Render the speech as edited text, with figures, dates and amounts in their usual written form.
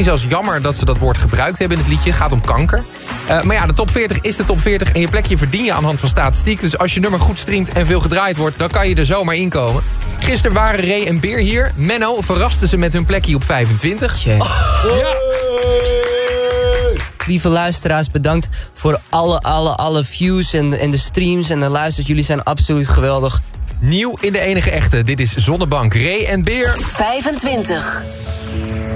zelfs jammer dat ze dat woord gebruikt hebben in het liedje. Het gaat om kanker. Maar ja, de top 40 is de top 40 en je plekje verdien je aan de hand van statistiek. Dus als je nummer goed streamt en veel gedraaid wordt, dan kan je er zomaar in komen. Gisteren waren Ray en Beer hier. Menno verraste ze met hun plekje op 25. Ja. Lieve luisteraars, bedankt voor alle views en de streams en de luisters. Jullie zijn absoluut geweldig. Nieuw in de enige echte. Dit is Zonnebank, Ray en Beer. 25.